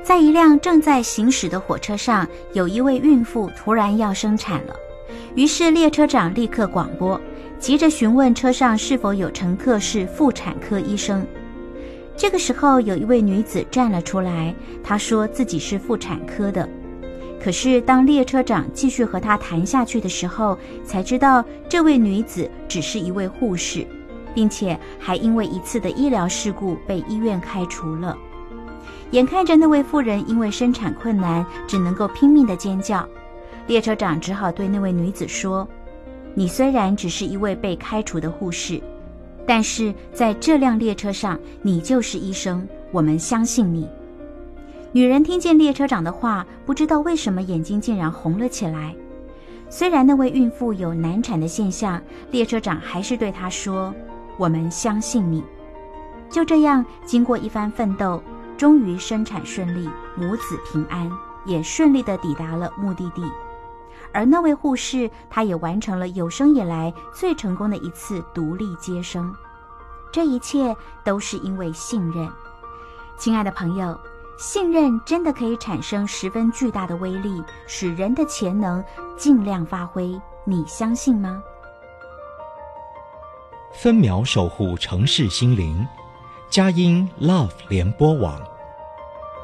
在一辆正在行驶的火车上，有一位孕妇突然要生产了，于是列车长立刻广播，急着询问车上是否有乘客是妇产科医生。这个时候，有一位女子站了出来，她说自己是妇产科的。可是当列车长继续和她谈下去的时候，才知道这位女子只是一位护士，并且还因为一次的医疗事故被医院开除了。眼看着那位妇人因为生产困难，只能够拼命地尖叫，列车长只好对那位女子说：你虽然只是一位被开除的护士，但是在这辆列车上，你就是医生，我们相信你。女人听见列车长的话，不知道为什么眼睛竟然红了起来。虽然那位孕妇有难产的现象，列车长还是对她说：我们相信你。就这样，经过一番奋斗，终于生产顺利，母子平安，也顺利地抵达了目的地。而那位护士，她也完成了有生以来最成功的一次独立接生。这一切都是因为信任。亲爱的朋友，信任真的可以产生十分巨大的威力，使人的潜能尽量发挥，你相信吗？ 分秒守护城市心灵，佳音 Love 联播网。